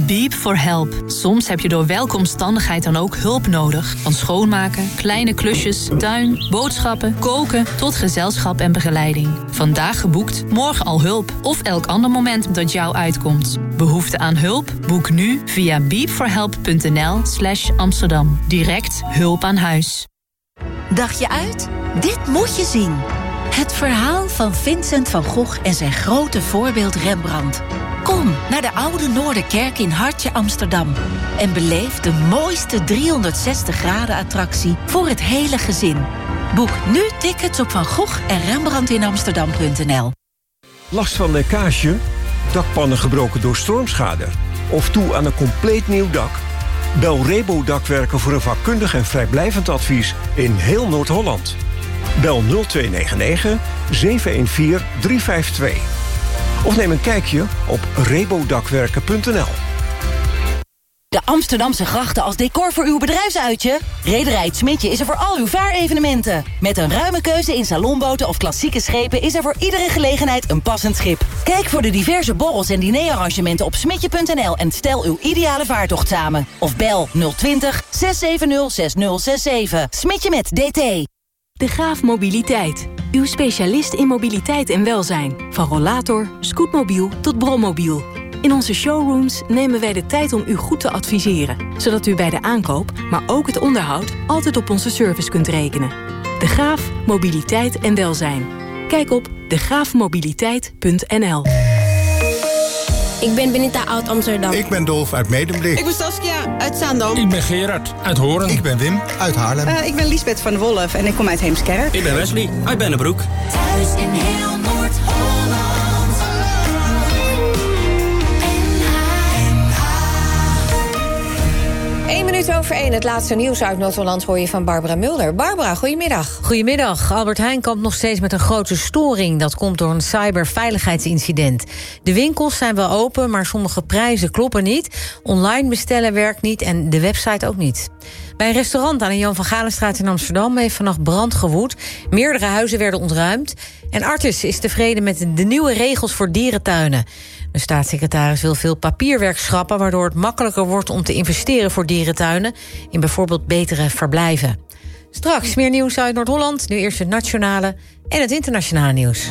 Beep for Help. Soms heb je door welke omstandigheid dan ook hulp nodig. Van schoonmaken, kleine klusjes, tuin, boodschappen, koken tot gezelschap en begeleiding. Vandaag geboekt, morgen al hulp. Of elk ander moment dat jou uitkomt. Behoefte aan hulp? Boek nu via beepforhelp.nl/Amsterdam. Direct hulp aan huis. Dacht je uit? Dit moet je zien. Het verhaal van Vincent van Gogh en zijn grote voorbeeld Rembrandt. Kom naar de Oude Noorderkerk in Hartje Amsterdam. En beleef de mooiste 360 graden attractie voor het hele gezin. Boek nu tickets op Van Gogh en Rembrandtinamsterdam.nl. Last van lekkage? Dakpannen gebroken door stormschade? Of toe aan een compleet nieuw dak? Bel Rebo Dakwerken voor een vakkundig en vrijblijvend advies in heel Noord-Holland. Bel 0299 714 352. Of neem een kijkje op rebodakwerken.nl. De Amsterdamse grachten als decor voor uw bedrijfsuitje? Rederij Het Smidje is er voor al uw vaarevenementen. Met een ruime keuze in salonboten of klassieke schepen is er voor iedere gelegenheid een passend schip. Kijk voor de diverse borrels en dinerarrangementen op smidje.nl en stel uw ideale vaartocht samen. Of bel 020 670 6067. Smidje met DT. De Graaf Mobiliteit. Uw specialist in mobiliteit en welzijn. Van rollator, scootmobiel tot brommobiel. In onze showrooms nemen wij de tijd om u goed te adviseren. Zodat u bij de aankoop, maar ook het onderhoud altijd op onze service kunt rekenen. De Graaf Mobiliteit en welzijn. Kijk op degraafmobiliteit.nl. Ik ben Benita uit Amsterdam. Ik ben Dolf uit Medemblik. Ik ben Saskia uit Zaandam. Ik ben Gerard uit Hoorn. Ik ben Wim uit Haarlem. Ik ben Liesbeth van Wolf en ik kom uit Heemskerk. Ik ben Wesley uit Bennebroek. Thuis in heel Noord-Holland. 1:01, het laatste nieuws uit Noord-Holland hoor je van Barbara Mulder. Barbara, goedemiddag. Goedemiddag. Albert Heijn kampt nog steeds met een grote storing. Dat komt door een cyberveiligheidsincident. De winkels zijn wel open, maar sommige prijzen kloppen niet. Online bestellen werkt niet en de website ook niet. Bij een restaurant aan de Jan van Galenstraat in Amsterdam heeft vannacht brand gewoed. Meerdere huizen werden ontruimd. En Artis is tevreden met de nieuwe regels voor dierentuinen. De staatssecretaris wil veel papierwerk schrappen, waardoor het makkelijker wordt om te investeren voor dierentuinen in bijvoorbeeld betere verblijven. Straks meer nieuws uit Noord-Holland. Nu eerst het nationale en het internationale nieuws.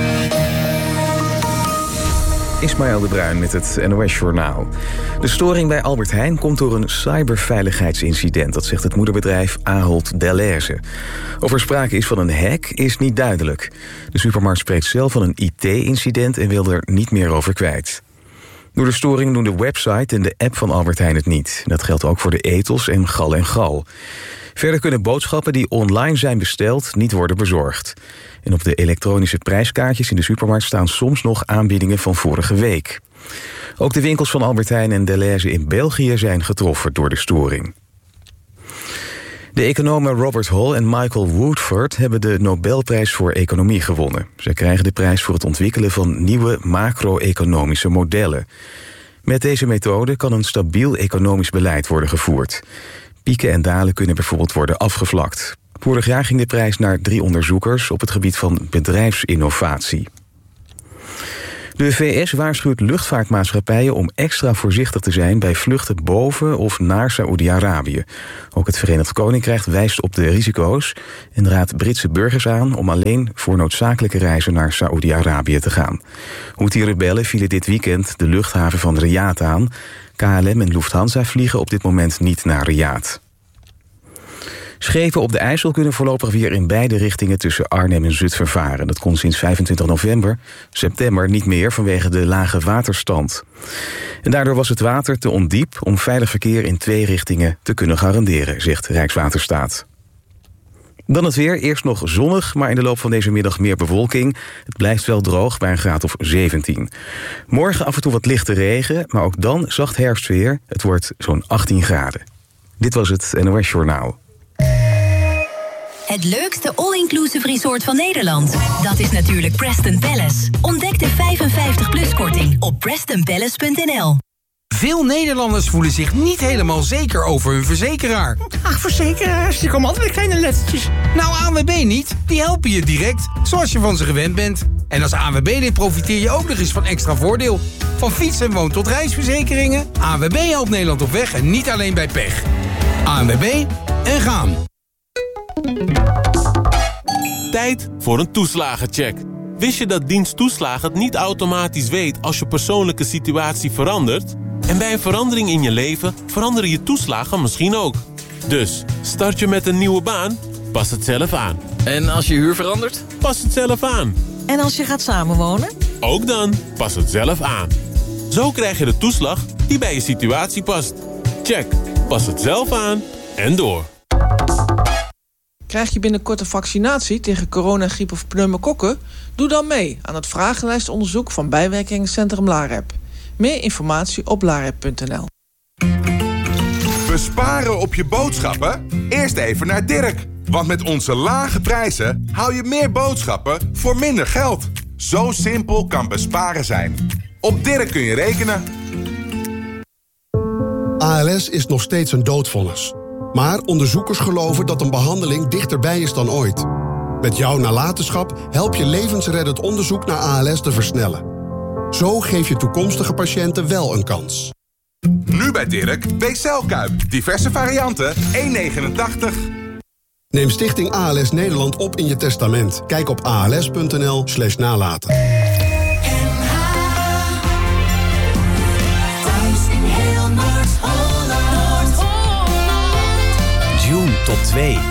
Ismaël de Bruin met het NOS-journaal. De storing bij Albert Heijn komt door een cyberveiligheidsincident. Dat zegt het moederbedrijf Ahold Delhaize. Of er sprake is van een hack is niet duidelijk. De supermarkt spreekt zelf van een IT-incident en wil er niet meer over kwijt. Door de storing doen de website en de app van Albert Heijn het niet. Dat geldt ook voor de etels en gal en gal. Verder kunnen boodschappen die online zijn besteld niet worden bezorgd. En op de elektronische prijskaartjes in de supermarkt staan soms nog aanbiedingen van vorige week. Ook de winkels van Albert Heijn en Delhaize in België zijn getroffen door de storing. De economen Robert Hall en Michael Woodford hebben de Nobelprijs voor Economie gewonnen. Zij krijgen de prijs voor het ontwikkelen van nieuwe macro-economische modellen. Met deze methode kan een stabiel economisch beleid worden gevoerd. Pieken en dalen kunnen bijvoorbeeld worden afgevlakt. Vorig jaar ging de prijs naar 3 onderzoekers op het gebied van bedrijfsinnovatie. De VS waarschuwt luchtvaartmaatschappijen om extra voorzichtig te zijn bij vluchten boven of naar Saoedi-Arabië. Ook het Verenigd Koninkrijk wijst op de risico's en raadt Britse burgers aan om alleen voor noodzakelijke reizen naar Saoedi-Arabië te gaan. Houthi-rebellen vielen dit weekend de luchthaven van Riyadh aan. KLM en Lufthansa vliegen op dit moment niet naar Riyadh. Schepen op de IJssel kunnen voorlopig weer in beide richtingen tussen Arnhem en Zutphen varen. Dat kon sinds 25 september niet meer vanwege de lage waterstand. En daardoor was het water te ondiep om veilig verkeer in 2 richtingen te kunnen garanderen, zegt Rijkswaterstaat. Dan het weer, eerst nog zonnig, maar in de loop van deze middag meer bewolking. Het blijft wel droog bij een graad of 17. Morgen af en toe wat lichte regen, maar ook dan zacht herfstweer. Het wordt zo'n 18 graden. Dit was het NOS Journaal. Het leukste all-inclusive resort van Nederland. Dat is natuurlijk Preston Palace. Ontdek de 55-plus korting op PrestonPalace.nl. Veel Nederlanders voelen zich niet helemaal zeker over hun verzekeraar. Ach, verzekeraars, die komen altijd met kleine lettertjes. Nou, ANWB niet. Die helpen je direct, zoals je van ze gewend bent. En als ANWB-lid profiteer je ook nog eens van extra voordeel. Van fiets- en woon- tot reisverzekeringen. ANWB helpt Nederland op weg en niet alleen bij pech. ANWB en gaan. Tijd voor een toeslagencheck. Wist je dat dienst toeslagen het niet automatisch weet als je persoonlijke situatie verandert? En bij een verandering in je leven veranderen je toeslagen misschien ook. Dus, start je met een nieuwe baan? Pas het zelf aan. En als je huur verandert? Pas het zelf aan. En als je gaat samenwonen? Ook dan, pas het zelf aan. Zo krijg je de toeslag die bij je situatie past. Check, pas het zelf aan en door. Krijg je binnenkort een vaccinatie tegen corona, griep of pneumokokken? Doe dan mee aan het vragenlijstonderzoek van bijwerkingencentrum LAREP. Meer informatie op larep.nl. Besparen op je boodschappen? Eerst even naar Dirk. Want met onze lage prijzen hou je meer boodschappen voor minder geld. Zo simpel kan besparen zijn. Op Dirk kun je rekenen. ALS is nog steeds een doodvonnis. Maar onderzoekers geloven dat een behandeling dichterbij is dan ooit. Met jouw nalatenschap help je levensreddend onderzoek naar ALS te versnellen. Zo geef je toekomstige patiënten wel een kans. Nu bij Dirk, B-celkuip. Diverse varianten, €1,89. Neem Stichting ALS Nederland op in je testament. Kijk op als.nl/nalaten. June tot 2.